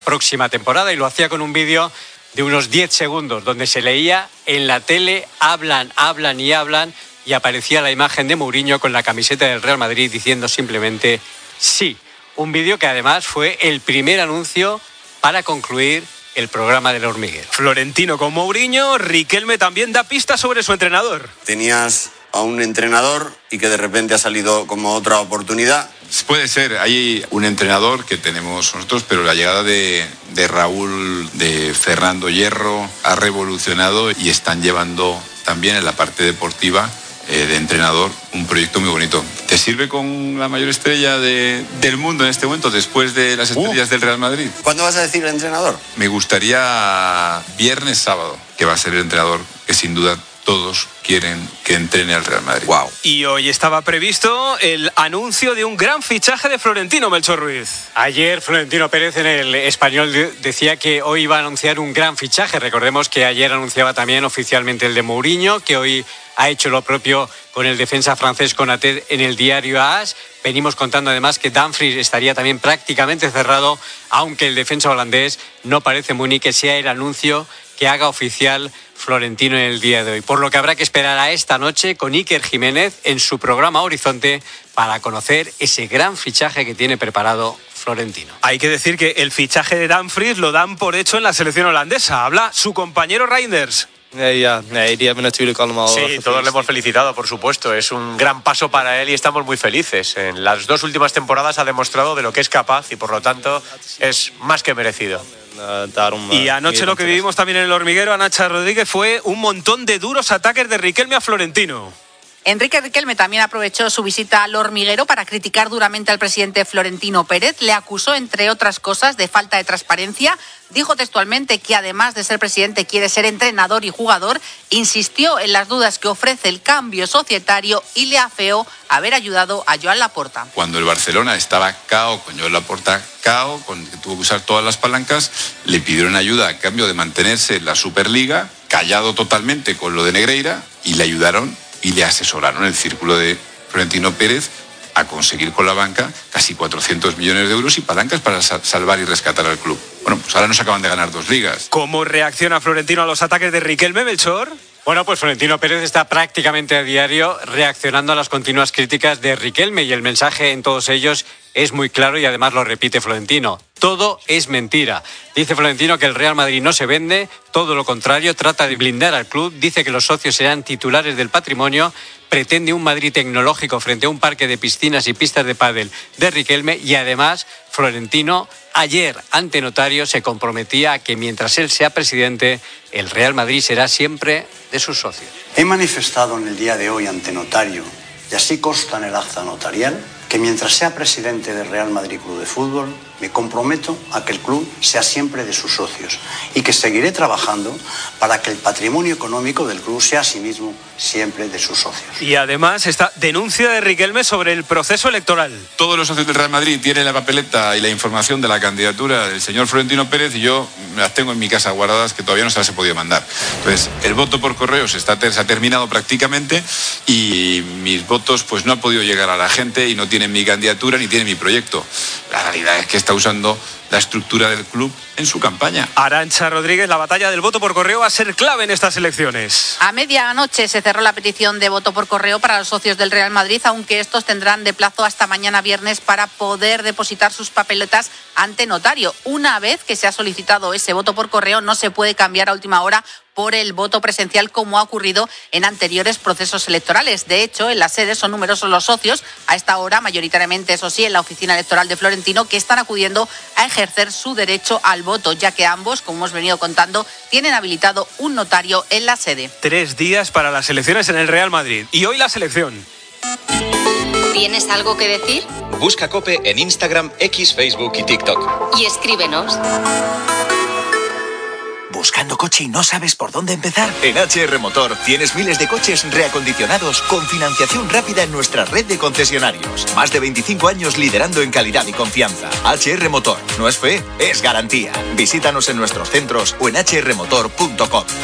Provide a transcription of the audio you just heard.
próxima temporada, y lo hacía con un vídeo de unos 10 segundos, donde se leía en la tele, hablan, y aparecía la imagen de Mourinho con la camiseta del Real Madrid diciendo simplemente sí. Un vídeo que además fue el primer anuncio para concluir el programa del hormiguero. Florentino con Mourinho, Riquelme también da pistas sobre su entrenador. Tenías a un entrenador y que de repente ha salido como otra oportunidad. Puede ser, hay un entrenador que tenemos nosotros, pero la llegada de Raúl, de Fernando Hierro, ha revolucionado y están llevando también en la parte deportiva de entrenador un proyecto muy bonito. ¿Te sirve con la mayor estrella del mundo en este momento, después de las estrellas del Real Madrid? ¿Cuándo vas a decir el entrenador? Me gustaría viernes, sábado, que va a ser el entrenador que sin duda todos quieren que entrene al Real Madrid. Wow. Y hoy estaba previsto el anuncio de un gran fichaje de Florentino, Melchor Ruiz. Ayer Florentino Pérez en el Español decía que hoy iba a anunciar un gran fichaje. Recordemos que ayer anunciaba también oficialmente el de Mourinho, que hoy ha hecho lo propio con el defensa francés Konaté en el diario AS. Venimos contando además que Dumfries estaría también prácticamente cerrado, aunque el defensa holandés no parece muy ni que sea el anuncio que haga oficial Florentino en el día de hoy. Por lo que habrá que esperar a esta noche con Iker Jiménez en su programa Horizonte para conocer ese gran fichaje que tiene preparado Florentino. Hay que decir que el fichaje de Dumfries lo dan por hecho en la selección holandesa. Habla su compañero Reinders. Sí, todos le hemos felicitado, por supuesto. Es un gran paso para él y estamos muy felices. En las 2 últimas temporadas ha demostrado de lo que es capaz y por lo tanto es más que merecido. Y anoche lo que vivimos también en el hormiguero, a Nacha Rodríguez, fue un montón de duros ataques de Riquelme a Florentino. Enrique Riquelme también aprovechó su visita al hormiguero para criticar duramente al presidente Florentino Pérez. Le acusó, entre otras cosas, de falta de transparencia. Dijo textualmente que además de ser presidente quiere ser entrenador y jugador. Insistió en las dudas que ofrece el cambio societario y le afeó haber ayudado a Joan Laporta. Cuando el Barcelona estaba cao, con Joan Laporta cao, con que tuvo que usar todas las palancas, le pidieron ayuda a cambio de mantenerse en la Superliga, callado totalmente con lo de Negreira, y le ayudaron y le asesoraron el círculo de Florentino Pérez a conseguir con la banca casi 400 millones de euros y palancas para salvar y rescatar al club. Bueno, pues ahora nos acaban de ganar 2 ligas. ¿Cómo reacciona Florentino a los ataques de Riquelme, Melchor? Bueno, pues Florentino Pérez está prácticamente a diario reaccionando a las continuas críticas de Riquelme y el mensaje en todos ellos es muy claro y además lo repite Florentino. Todo es mentira. Dice Florentino que el Real Madrid no se vende, todo lo contrario, trata de blindar al club, dice que los socios serán titulares del patrimonio, pretende un Madrid tecnológico frente a un parque de piscinas y pistas de pádel de Riquelme y además Florentino ayer ante notario se comprometía a que mientras él sea presidente, el Real Madrid será siempre de sus socios. He manifestado en el día de hoy ante notario, y así consta en el acta notarial, que mientras sea presidente del Real Madrid Club de Fútbol, me comprometo a que el club sea siempre de sus socios y que seguiré trabajando para que el patrimonio económico del club sea asimismo siempre de sus socios. Y además esta denuncia de Riquelme sobre el proceso electoral. Todos los socios del Real Madrid tienen la papeleta y la información de la candidatura del señor Florentino Pérez y yo me las tengo en mi casa guardadas que todavía no se las he podido mandar. Entonces, el voto por correo se ha terminado prácticamente y mis votos pues no han podido llegar a la gente y no tienen mi candidatura ni tienen mi proyecto. La realidad es que está usando la estructura del club en su campaña. Arantxa Rodríguez, la batalla del voto por correo va a ser clave en estas elecciones. A medianoche se cerró la petición de voto por correo para los socios del Real Madrid, aunque estos tendrán de plazo hasta mañana viernes para poder depositar sus papeletas ante notario. Una vez que se ha solicitado ese voto por correo, no se puede cambiar a última hora por el voto presencial como ha ocurrido en anteriores procesos electorales. De hecho, en la sede son numerosos los socios, a esta hora mayoritariamente, eso sí, en la oficina electoral de Florentino, que están acudiendo a ejercer su derecho al voto, ya que ambos, como hemos venido contando, tienen habilitado un notario en la sede. 3 días para las elecciones en el Real Madrid. Y hoy la selección. ¿Tienes algo que decir? Busca COPE en Instagram, X, Facebook y TikTok. Y escríbenos. ¿Buscando coche y no sabes por dónde empezar? En HR Motor tienes miles de coches reacondicionados con financiación rápida en nuestra red de concesionarios. Más de 25 años liderando en calidad y confianza. HR Motor. No es fe, es garantía. Visítanos en nuestros centros o en hrmotor.com.